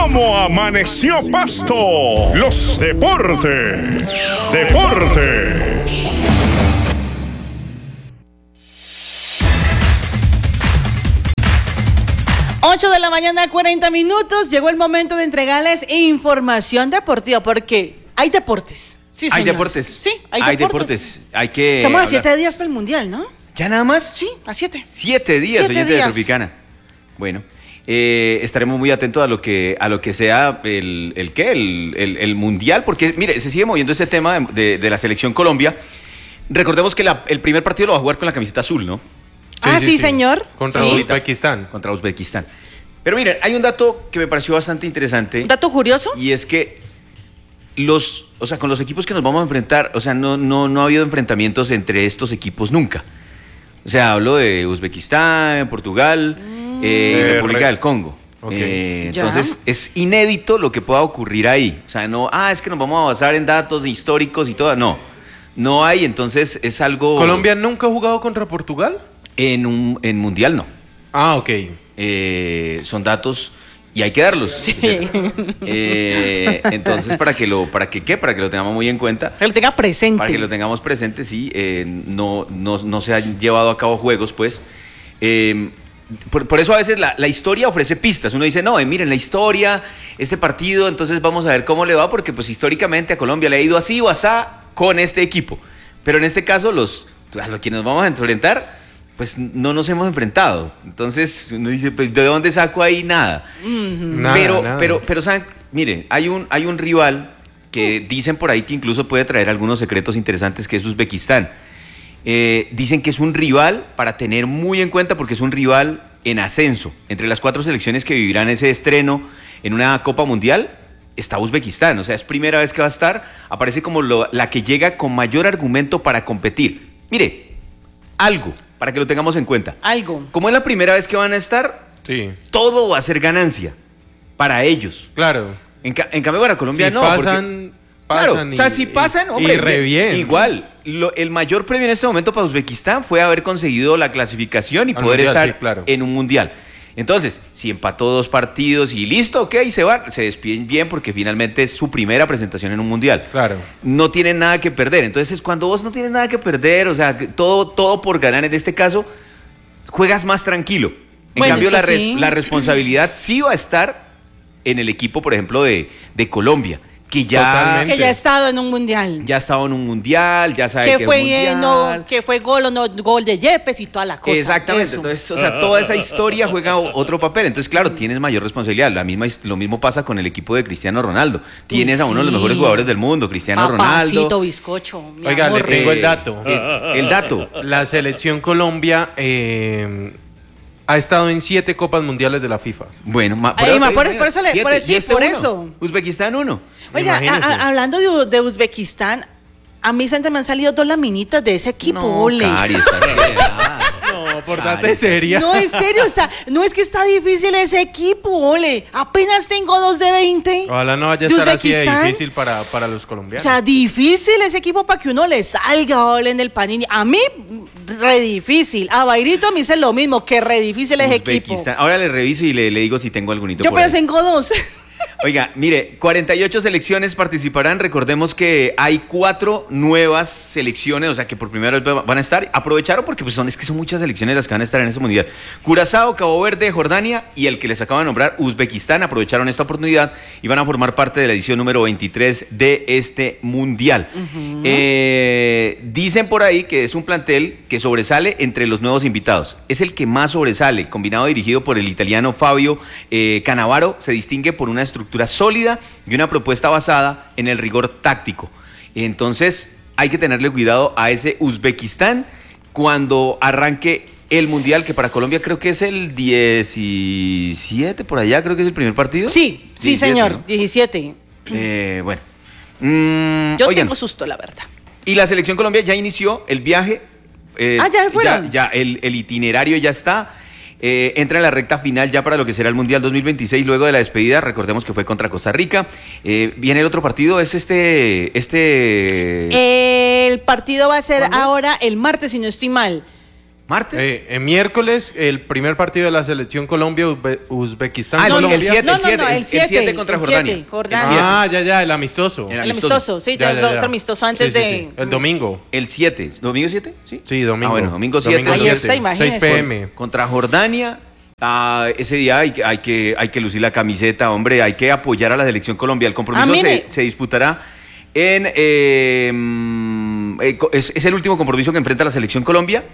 ¿Cómo amaneció Pasto? Los deportes. 8 de la mañana, 40 minutos. Llegó el momento de entregarles información deportiva, porque hay deportes. Sí, hay deportes. Sí, hay deportes. Hay que. Estamos a 7 días para el mundial, ¿no? ¿Ya nada más? Sí, a 7. 7 días, oyente de Tropicana. Bueno, estaremos muy atentos a lo que sea el mundial, porque mire, se sigue moviendo ese tema de la selección Colombia. Recordemos que el primer partido lo va a jugar con la camiseta azul, ¿no? Sí, señor. Contra Uzbekistán. Contra Uzbekistán. Pero miren, hay un dato que me pareció bastante interesante. ¿Un dato curioso? Y es que con los equipos que nos vamos a enfrentar, no ha habido enfrentamientos entre estos equipos nunca. O sea, hablo de Uzbekistán, Portugal, y República del Congo. Okay. Entonces, es inédito lo que pueda ocurrir ahí. O sea, es que nos vamos a basar en datos históricos y todo. No hay, entonces es algo... ¿Colombia nunca ha jugado contra Portugal? En Mundial no. Ok. Son datos y hay que darlos. Sí. Entonces, para que lo tengamos muy en cuenta. Que lo tenga presente. Para que lo tengamos presente, sí. No se han llevado a cabo juegos, pues. Por eso a veces la historia ofrece pistas. Uno dice, miren, la historia, este partido, entonces vamos a ver cómo le va, porque pues históricamente a Colombia le ha ido así o asá con este equipo. Pero en este caso, a los que nos vamos a enfrentar, pues no nos hemos enfrentado. Entonces uno dice, pues ¿de dónde saco ahí? Nada. Nada. Pero ¿saben? Mire, hay un rival que dicen por ahí que incluso puede traer algunos secretos interesantes, que es Uzbekistán. Dicen que es un rival para tener muy en cuenta, porque es un rival en ascenso. Entre las 4 selecciones que vivirán ese estreno en una Copa Mundial está Uzbekistán. O sea, es primera vez que va a estar. Aparece como la que llega con mayor argumento para competir. Mire, algo para que lo tengamos en cuenta. Algo. Como es la primera vez que van a estar, sí, todo va a ser ganancia para ellos. Claro. En cambio, para Colombia si no. pasan, claro, o sea, si pasan, hombre, y re bien. Igual, el mayor premio en este momento para Uzbekistán fue haber conseguido la clasificación y poder mundial, estar sí, claro, en un mundial. Entonces, si empató 2 partidos y listo, ok, se despiden bien, porque finalmente es su primera presentación en un mundial. Claro. No tienen nada que perder. Entonces, cuando vos no tienes nada que perder, o sea, todo por ganar, en este caso, juegas más tranquilo. En cambio, la responsabilidad sí va a estar en el equipo, por ejemplo, de Colombia, que ya ha estado en un mundial. Ya ha estado en un mundial, ya sabe que fue es mundial. que fue gol o no gol de Yepes y toda la cosa. Exactamente. Eso. Entonces, o sea, toda esa historia juega otro papel. Entonces, claro, tienes mayor responsabilidad. Lo mismo pasa con el equipo de Cristiano Ronaldo. Tienes a uno de los mejores jugadores del mundo, Cristiano Ronaldo. Bizcocho. Oiga, le tengo el dato. El dato. La selección Colombia ha estado en 7 Copas Mundiales de la FIFA. Bueno, por eso. Uzbekistán 1. Oiga, hablando de Uzbekistán, a mí siempre me han salido 2 laminitas de ese equipo. Cari, No, portate seria. No, en serio, no es que está difícil ese equipo, ole. Apenas tengo 2 de 20. Ojalá no vaya a estar así de difícil para los colombianos. O sea, difícil ese equipo para que uno le salga, ole, en el Panini. A mí, re difícil. A Bairito me dice lo mismo, que re difícil ese equipo. Ahora le reviso y le digo si tengo algún hito. Yo apenas tengo 2. Oiga, mire, 48 selecciones participarán. Recordemos que hay 4 nuevas selecciones, o sea, que por primera vez van a estar. Aprovecharon porque pues son muchas selecciones las que van a estar en este mundial. Curazao, Cabo Verde, Jordania y el que les acabo de nombrar, Uzbekistán, aprovecharon esta oportunidad y van a formar parte de la edición número 23 de este mundial. Dicen por ahí que es un plantel que sobresale entre los nuevos invitados. Es el que más sobresale, combinado dirigido por el italiano Fabio Cannavaro. Se distingue por una estructura sólida y una propuesta basada en el rigor táctico. Entonces hay que tenerle cuidado a ese Uzbekistán cuando arranque el mundial, que para Colombia creo que es el 17, por allá creo que es el primer partido. Sí, 17, señor, ¿no? 17. Bueno. Yo tengo susto, la verdad. Y la selección Colombia ya inició el viaje. ¿ya fueron? Ya el itinerario ya está. Entra en la recta final ya para lo que será el Mundial 2026, luego de la despedida. Recordemos que fue contra Costa Rica. Viene el otro partido, es el partido va a ser ahora el martes, si no estoy mal. ¿Martes? Miércoles, el primer partido de la selección Colombia-Uzbekistán. Ah, Colombia. el 7, No, el 7 contra Jordania. Ah, ya, el amistoso. El El amistoso, sí, Ya, tenemos ya. otro amistoso antes Sí, sí, de... sí. El domingo. El 7. ¿Domingo 7? Sí. Sí, domingo. Ah, bueno, domingo 7. Ahí está, imagínese. 6 p.m. Contra Jordania. Ese día hay que lucir la camiseta, hombre. Hay que apoyar a la selección Colombia. El compromiso mire. se disputará en... es el último compromiso que enfrenta la selección Colombia.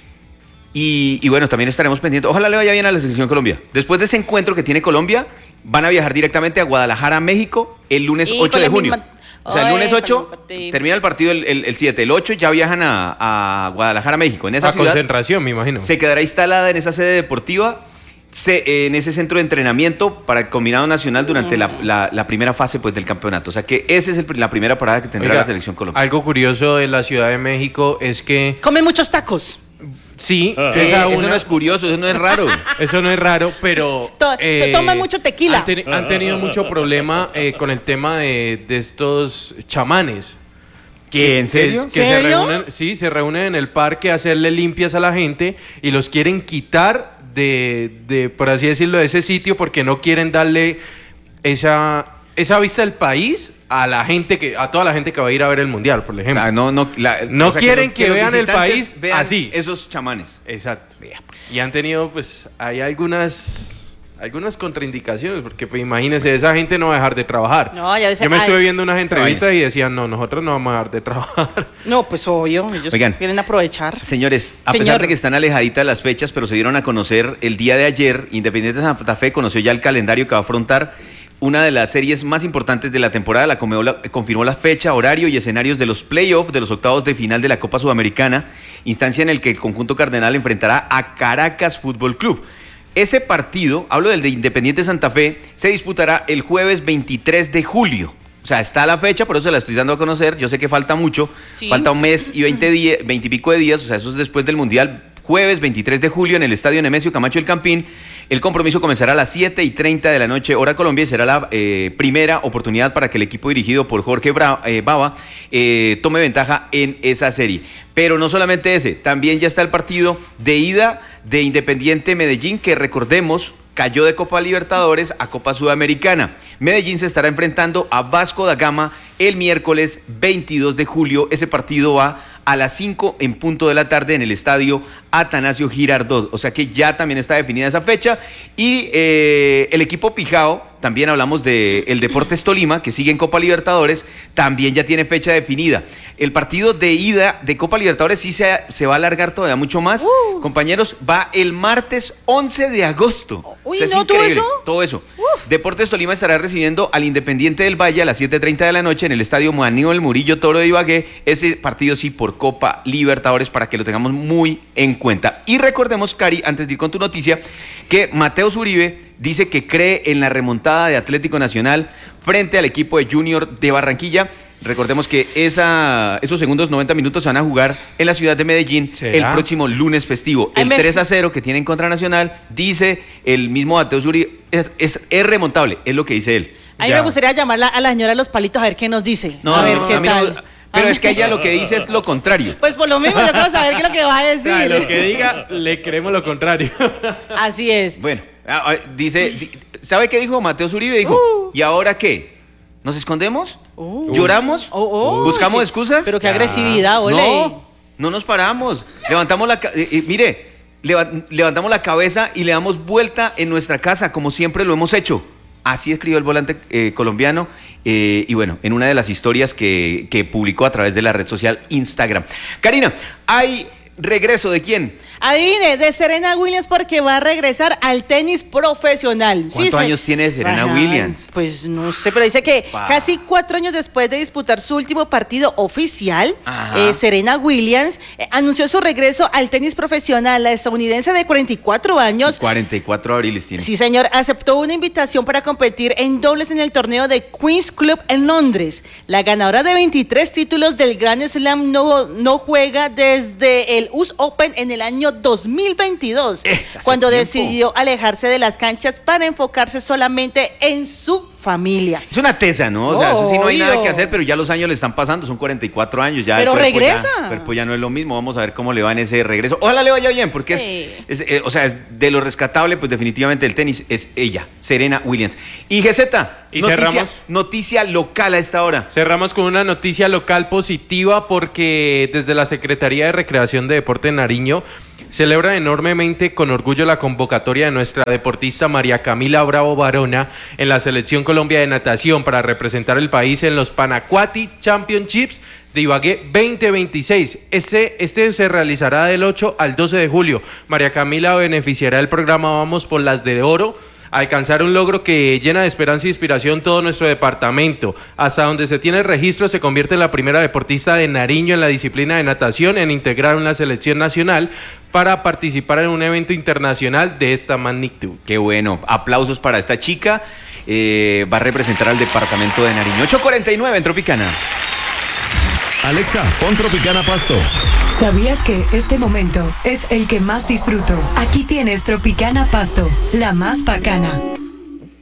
Y bueno, también estaremos pendientes. Ojalá le vaya bien a la selección Colombia. Después de ese encuentro que tiene Colombia, van a viajar directamente a Guadalajara, México, el lunes Y 8 con de la junio. misma- O sea, el lunes Ay, 8 con el- termina el partido el 7. El 8 ya viajan a Guadalajara, México. En esa A ciudad concentración, me imagino. se quedará instalada en esa sede deportiva, en ese centro de entrenamiento para el combinado nacional durante la primera fase pues, del campeonato. O sea que esa es la primera parada que tendrá Oiga, la selección Colombia. algo curioso de la Ciudad de México es que Comen muchos tacos. sí, Eso no es curioso, eso no es raro. eso no es raro, pero Toman mucho tequila. Han tenido mucho problema con el tema de estos chamanes. ¿Qué? ¿En serio? Que ¿Serio? se reúnen en el parque a hacerle limpias a la gente y los quieren quitar de por así decirlo, de ese sitio porque no quieren darle esa vista del país a toda la gente que va a ir a ver el mundial, por ejemplo. No quieren que los vean el visitantes país vean así. esos chamanes. Exacto. Y han tenido, pues, hay algunas contraindicaciones, porque pues, imagínense, esa gente no va a dejar de trabajar. No, ya decía, Yo me ay. estuve viendo unas entrevistas y decían, no, nosotros no vamos a dejar de trabajar. No, pues obvio, ellos Oigan. quieren aprovechar. Señores, a Señor. pesar de que están alejaditas las fechas, pero se dieron a conocer el día de ayer, Independiente Santa Fe conoció ya el calendario que va a afrontar una de las series más importantes de la temporada. La Conmebol confirmó la fecha, horario y escenarios de los playoffs de los octavos de final de la Copa Sudamericana, instancia en el que el conjunto cardenal enfrentará a Caracas Fútbol Club. Ese partido, hablo del de Independiente Santa Fe, se disputará el jueves 23 de julio. O sea, está la fecha, por eso la estoy dando a conocer. Yo sé que falta mucho, Sí. falta un mes y 20 y pico de días, o sea, eso es después del Mundial. Jueves 23 de julio en el Estadio Nemesio Camacho El Campín. El compromiso comenzará a las 7:30 de la noche, hora Colombia, y será la primera oportunidad para que el equipo dirigido por Jorge Bava tome ventaja en esa serie. Pero no solamente ese, también ya está el partido de ida de Independiente Medellín, que recordemos cayó de Copa Libertadores a Copa Sudamericana. Medellín se estará enfrentando a Vasco da Gama el miércoles 22 de julio. Ese partido va a las 5 en punto de la tarde en el estadio Atanasio Girardot. O sea que ya también está definida esa fecha. Y el equipo Pijao, también hablamos del Deportes Tolima, que sigue en Copa Libertadores, también ya tiene fecha definida. El partido de ida de Copa Libertadores sí se va a alargar todavía mucho más. Compañeros, va el martes 11 de agosto. Uy, O sea, es ¿no? ¿Todo increíble, eso? todo eso. Deportes Tolima estará recibiendo al Independiente del Valle a las 7:30 de la noche en el estadio Manuel Murillo Toro de Ibagué. Ese partido sí por Copa Libertadores, para que lo tengamos muy en cuenta. Y recordemos, Cari, antes de ir con tu noticia, que Mateo Zuribe dice que cree en la remontada de Atlético Nacional frente al equipo de Junior de Barranquilla. Recordemos que esos segundos 90 minutos se van a jugar en la ciudad de Medellín. ¿Será? El próximo lunes festivo. Ay, El 3-0 que tienen contra Nacional, dice el mismo Mateo Zuribe, es remontable, es lo que dice él. A mí Ya. me gustaría llamar a la señora de los palitos a ver qué nos dice. No, a ver no, qué a mí no- tal. pero A es que mí- ella lo que dice es lo contrario. Pues por lo mismo, yo quiero saber qué es lo que va a O sea, decir. lo que diga, le creemos lo contrario. Así es. Bueno, ¿sabe qué dijo Mateo Zuribe? Dijo, ¿y ahora qué? ¿Nos escondemos? ¿Lloramos? ¿Buscamos excusas? Pero qué agresividad, ole. No nos paramos. Levantamos levantamos la cabeza y le damos vuelta en nuestra casa, como siempre lo hemos hecho. Así escribió el volante colombiano y bueno, en una de las historias que publicó a través de la red social Instagram. Karina, ¿hay regreso de quién? Adivine, de Serena Williams, porque va a regresar al tenis profesional. ¿Cuántos años tiene Serena Williams? Pues no sé, pero dice que Wow. casi 4 años después de disputar su último partido oficial, Ajá. Serena Williams anunció su regreso al tenis profesional. La estadounidense de 44 años 44 abriles tiene. Sí, señor, aceptó una invitación para competir en dobles en el torneo de Queen's Club en Londres. La ganadora de 23 títulos del Grand Slam no juega desde el US Open en el año 2022, hace cuando tiempo. decidió alejarse de las canchas para enfocarse solamente en su familia. Es una tesa, ¿no? O sea, eso sí no hay nada Obvio. que hacer, pero ya los años le están pasando, son 44 años ya. Pero el cuerpo regresa. El cuerpo ya no es lo mismo, vamos a ver cómo le va en ese regreso. Ojalá le vaya bien, porque Sí. o sea, es de lo rescatable, pues definitivamente el tenis es ella, Serena Williams. Y GZ, Y cerramos. noticia local a esta hora. Cerramos con una noticia local positiva porque desde la Secretaría de Recreación de Deporte de Nariño celebra enormemente con orgullo la convocatoria de nuestra deportista María Camila Bravo Barona en la Selección Colombia de Natación para representar el país en los Panacuati Championships de Ibagué 2026. Este se realizará del 8 al 12 de julio. María Camila beneficiará del programa Vamos por las de Oro, alcanzar un logro que llena de esperanza e inspiración todo nuestro departamento. Hasta donde se tiene registro, se convierte en la primera deportista de Nariño en la disciplina de natación en integrar una selección nacional para participar en un evento internacional de esta magnitud. Qué bueno, aplausos para esta chica. Va a representar al departamento de Nariño. 8:49 en Tropicana. Alexa, pon Tropicana Pasto. ¿Sabías que este momento es el que más disfruto? Aquí tienes Tropicana Pasto, la más bacana.